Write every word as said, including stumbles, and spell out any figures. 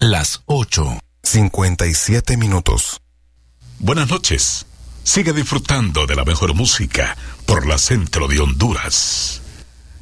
Las ocho, cincuenta y siete minutos. Buenas noches. Sigue disfrutando de la mejor música por la Centro de Honduras.